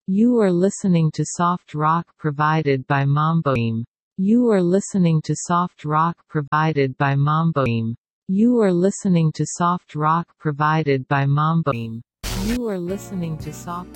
You are listening to soft rock provided by Mamboim. You are listening to soft rock provided by Mamboim. You are listening to soft rock provided by Mamboim. You are listening to soft